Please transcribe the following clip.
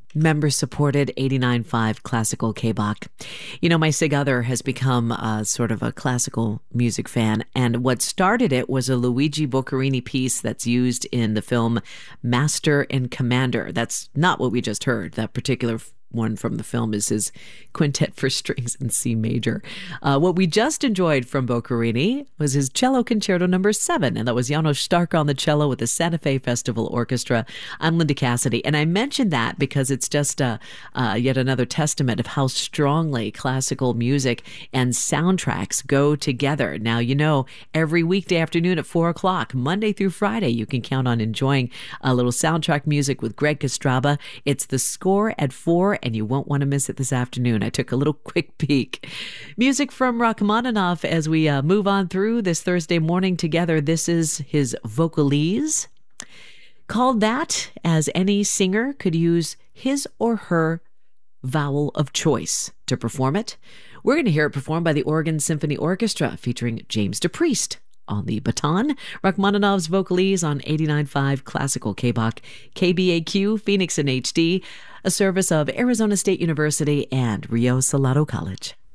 Member-supported 89.5 classical K-Bach. You know, my sig other has become sort of a classical music fan, and what started it was a Luigi Boccherini piece that's used in the film Master and Commander. That's not what we just heard. That particular one from the film is his Quintet for Strings in C major. What we just enjoyed from Boccherini was his Cello Concerto No. 7, and that was János Stark on the cello with the Santa Fe Festival Orchestra. I'm Linda Cassidy, and I mentioned that because it's just yet another testament of how strongly classical music and soundtracks go together. Now, you know, every weekday afternoon at 4 o'clock, Monday through Friday, you can count on enjoying a little soundtrack music with Greg Kostraba. It's The Score at 4, and you won't want to miss it this afternoon. I took a little quick peek. Music from Rachmaninoff as we move on through this Thursday morning together. This is his Vocalise, called that as any singer could use his or her vowel of choice to perform it. We're going to hear it performed by the Oregon Symphony Orchestra featuring James DePriest on the baton. Rachmaninoff's Vocalise on 89.5 Classical K-Bach, KBAQ, Phoenix in HD, a service of Arizona State University and Rio Salado College.